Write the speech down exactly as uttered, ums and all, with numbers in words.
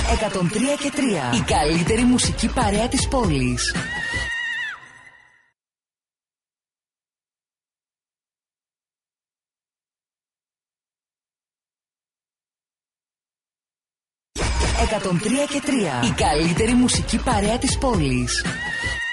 εκατόν τρία και τρία. Η καλύτερη μουσική παρέα της πόλης. εκατόν τρία και τρία. Η καλύτερη μουσική παρέα της πόλης.